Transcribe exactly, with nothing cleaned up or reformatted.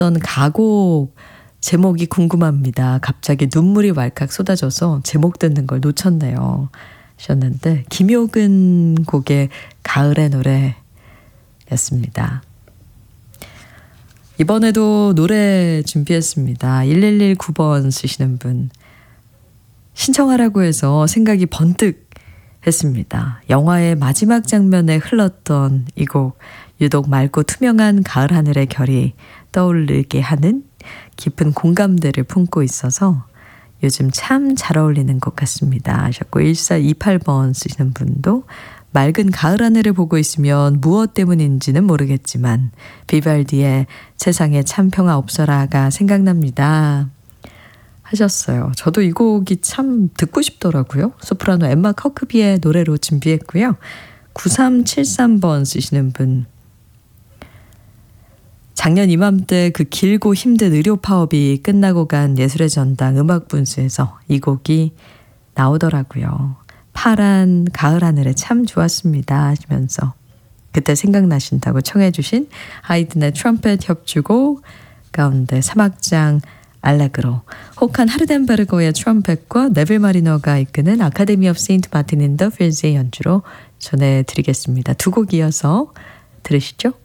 어떤 가곡 제목이 궁금합니다. 갑자기 눈물이 왈칵 쏟아져서 제목 듣는 걸 놓쳤네요. 하셨는데 김효근 곡의 가을의 노래였습니다. 이번에도 노래 준비했습니다. 일일일구 번 쓰시는 분 신청하라고 해서 생각이 번뜩 했습니다. 영화의 마지막 장면에 흘렀던 이 곡, 유독 맑고 투명한 가을 하늘의 결이 떠오르게 하는 깊은 공감대를 품고 있어서 요즘 참 잘 어울리는 것 같습니다 하셨고, 일사이팔 번 쓰시는 분도 맑은 가을 하늘을 보고 있으면 무엇 때문인지는 모르겠지만 비발디의 세상에 참 평화 없어라가 생각납니다 하셨어요. 저도 이 곡이 참 듣고 싶더라고요. 소프라노 엠마 커크비의 노래로 준비했고요. 구삼칠삼 번 쓰시는 분, 작년 이맘때 그 길고 힘든 의료 파업이 끝나고 간 예술의 전당 음악분수에서 이 곡이 나오더라고요. 파란 가을 하늘에 참 좋았습니다 하시면서 그때 생각나신다고 청해 주신 하이든의 트럼펫 협주곡 가운데 사막장 알레그로, 혹한 하르덴베르거의 트럼펫과 네빌 마리너가 이끄는 아카데미 오브 세인트 마틴 인 더 필즈의 연주로 전해드리겠습니다. 두 곡 이어서 들으시죠.